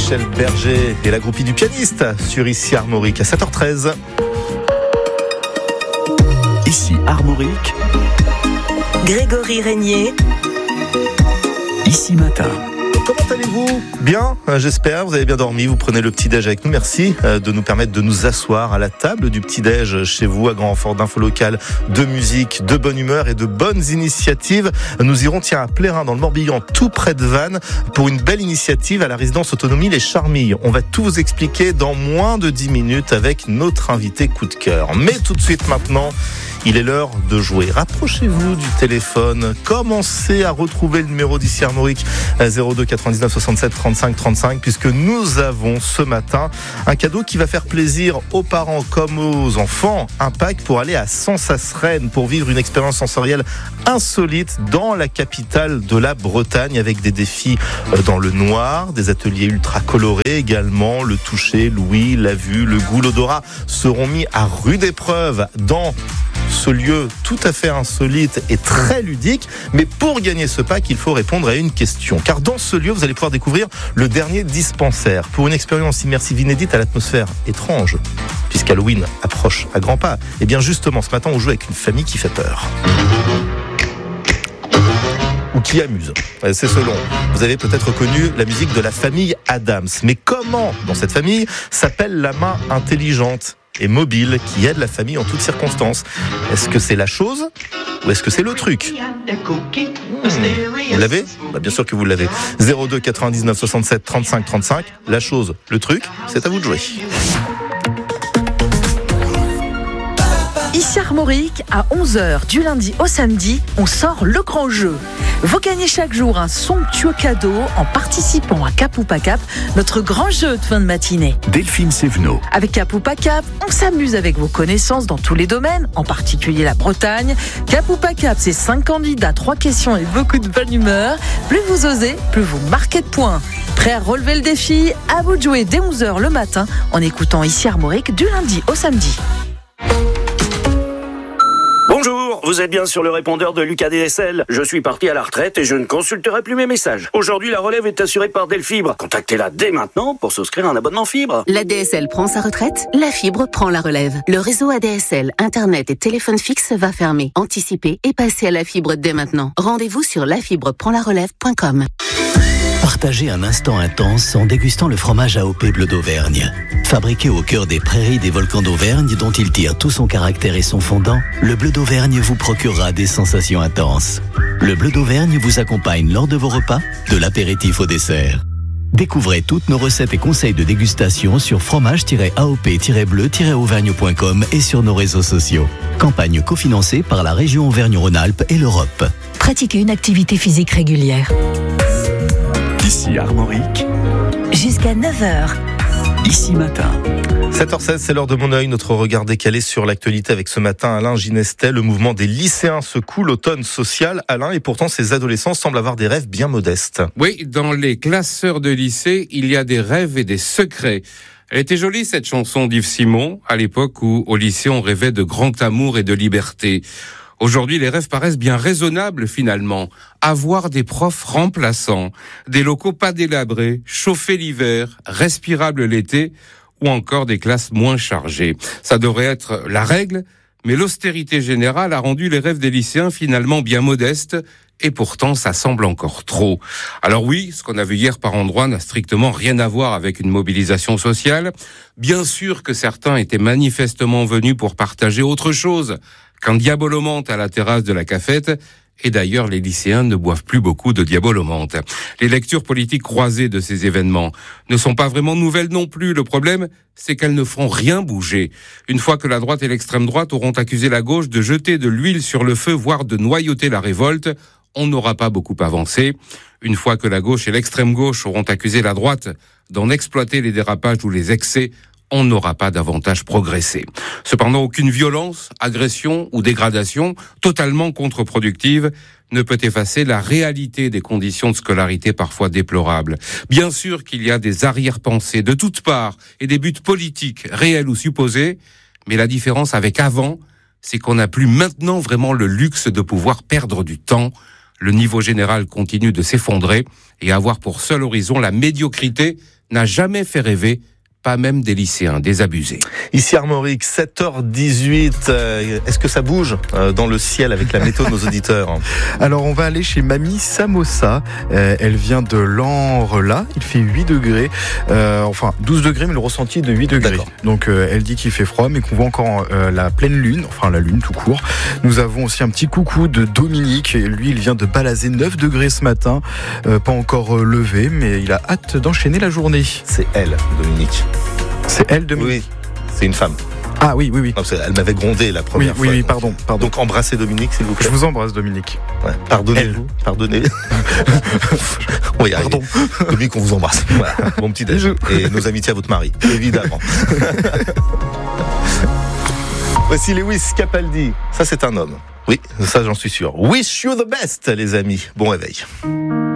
Michel Berger et la groupie du pianiste sur Ici Armorique à 7h13. Ici Armorique, Grégory Régnier. Ici Matin. Comment allez-vous ? Bien, j'espère. Vous avez bien dormi. Vous prenez le petit-déj avec nous. Merci de nous permettre de nous asseoir à la table du petit-déj chez vous, à grand renfort d'infos locales, de musique, de bonne humeur et de bonnes initiatives. Nous irons, à Plérin, dans le Morbihan, tout près de Vannes, pour une belle initiative à la résidence autonomie Les Charmilles. On va tout vous expliquer dans moins de 10 minutes avec notre invité coup de cœur. Mais tout de suite maintenant, il est l'heure de jouer. Rapprochez-vous du téléphone. Commencez à retrouver le numéro d'Ici Armorique 02 99 67 35 35 puisque nous avons ce matin un cadeau qui va faire plaisir aux parents comme aux enfants. Un pack pour aller à Sansasrennes pour vivre une expérience sensorielle insolite dans la capitale de la Bretagne avec des défis dans le noir, des ateliers ultra colorés également. Le toucher, l'ouïe, la vue, le goût, l'odorat seront mis à rude épreuve dans ce lieu tout à fait insolite et très ludique. Mais pour gagner ce pack, il faut répondre à une question. Car dans ce lieu, vous allez pouvoir découvrir le dernier dispensaire pour une expérience immersive inédite à l'atmosphère étrange. Puisqu'Halloween approche à grands pas. Et bien justement, ce matin, on joue avec une famille qui fait peur. Ou qui amuse. C'est selon. Vous avez peut-être connu la musique de la famille Adams. Mais comment, dans cette famille, s'appelle la main intelligente et mobile qui aide la famille en toutes circonstances? Est-ce que c'est la chose ou est-ce que c'est le truc? Vous l'avez ? Bien sûr que vous l'avez. 02 99 67 35 35. La chose, le truc, c'est à vous de jouer. Ici Armorique, à 11h du lundi au samedi, on sort le grand jeu. Vous gagnez chaque jour un somptueux cadeau en participant à Cap ou pas Cap, notre grand jeu de fin de matinée. Delphine Sévenot. Avec Cap ou pas Cap, on s'amuse avec vos connaissances dans tous les domaines, en particulier la Bretagne. Cap ou pas Cap, c'est 5 candidats, 3 questions et beaucoup de bonne humeur. Plus vous osez, plus vous marquez de points. Prêt à relever le défi ? À vous de jouer dès 11h le matin en écoutant Ici Armorique du lundi au samedi. Bonjour, vous êtes bien sur le répondeur de Lucas DSL. Je suis parti à la retraite et je ne consulterai plus mes messages. Aujourd'hui, la relève est assurée par Delfibre. Contactez-la dès maintenant pour souscrire un abonnement fibre. La DSL prend sa retraite, la fibre prend la relève. Le réseau ADSL, Internet et téléphone fixe va fermer. Anticipez et passez à la fibre dès maintenant. Rendez-vous sur lafibreprendlarelève.com. Partagez un instant intense en dégustant le fromage AOP Bleu d'Auvergne. Fabriqué au cœur des prairies des volcans d'Auvergne dont il tire tout son caractère et son fondant, le Bleu d'Auvergne vous procurera des sensations intenses. Le Bleu d'Auvergne vous accompagne lors de vos repas, de l'apéritif au dessert. Découvrez toutes nos recettes et conseils de dégustation sur fromage-aop-bleu-auvergne.com et sur nos réseaux sociaux. Campagne cofinancée par la région Auvergne-Rhône-Alpes et l'Europe. Pratiquez une activité physique régulière. Ici Armorique, Jusqu'à 9h. Ici Matin. 7h16, c'est l'heure de mon œil, notre regard décalé sur l'actualité avec ce matin Alain Ginestet. Le mouvement des lycéens secoue l'automne social. Alain, et pourtant ces adolescents semblent avoir des rêves bien modestes. Oui, dans les classeurs de lycée, il y a des rêves et des secrets. Elle était jolie cette chanson d'Yves Simon, à l'époque où au lycée on rêvait de grand amour et de liberté. Aujourd'hui, les rêves paraissent bien raisonnables finalement. Avoir des profs remplaçants, des locaux pas délabrés, chauffés l'hiver, respirables l'été, ou encore des classes moins chargées. Ça devrait être la règle, mais l'austérité générale a rendu les rêves des lycéens finalement bien modestes, et pourtant ça semble encore trop. Alors oui, ce qu'on a vu hier par endroits n'a strictement rien à voir avec une mobilisation sociale. Bien sûr que certains étaient manifestement venus pour partager autre chose qu'un diabolomante à la terrasse de la cafette, et d'ailleurs les lycéens ne boivent plus beaucoup de diabolomante. Les lectures politiques croisées de ces événements ne sont pas vraiment nouvelles non plus. Le problème, c'est qu'elles ne feront rien bouger. Une fois que la droite et l'extrême droite auront accusé la gauche de jeter de l'huile sur le feu, voire de noyauter la révolte, on n'aura pas beaucoup avancé. Une fois que la gauche et l'extrême gauche auront accusé la droite d'en exploiter les dérapages ou les excès, on n'aura pas davantage progressé. Cependant, aucune violence, agression ou dégradation totalement contre-productive ne peut effacer la réalité des conditions de scolarité parfois déplorables. Bien sûr qu'il y a des arrière-pensées de toutes parts et des buts politiques réels ou supposés, mais la différence avec avant, c'est qu'on n'a plus maintenant vraiment le luxe de pouvoir perdre du temps. Le niveau général continue de s'effondrer et avoir pour seul horizon la médiocrité n'a jamais fait rêver, pas même des lycéens désabusés. Ici Armorique, 7h18. Est-ce que ça bouge dans le ciel avec la météo de nos auditeurs? Alors on va aller chez Mamie Samosa. Elle vient de Lanre-là. Il fait 8 degrés. 12 degrés, mais le ressenti est de 8 degrés. D'accord. Donc elle dit qu'il fait froid, mais qu'on voit encore la pleine lune, enfin la lune tout court. Nous avons aussi un petit coucou de Dominique. Lui, il vient de Balazé, 9 degrés ce matin. Pas encore levé, mais il a hâte d'enchaîner la journée. C'est elle, Dominique. C'est elle, Dominique? Oui, c'est une femme. Ah oui. Non, elle m'avait grondé la première fois. Oui, pardon. Donc embrassez Dominique, s'il vous plaît. Je vous embrasse, Dominique. Ouais, pardonnez-vous. Pardonnez. Oui, pardon. Dominique, on vous embrasse. Voilà, bon petit déj. Et nos amitiés à votre mari, évidemment. Voici Lewis Capaldi. Ça, c'est un homme. Oui, ça, j'en suis sûr. Wish you the best, les amis. Bon réveil.